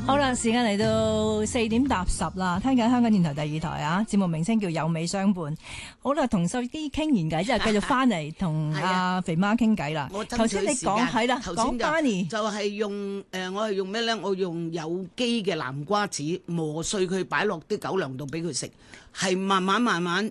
好啦，時間嚟到4:10啦，聽緊香港電台第2台啊，節目名稱叫有美相伴。好啦，同手機傾完偈之後，繼續翻嚟同阿肥媽傾偈啦。頭先你講係啦，講 Barney 就係用我係用咩咧？我用有機嘅南瓜子磨碎佢，擺落啲狗糧度俾佢食，係慢慢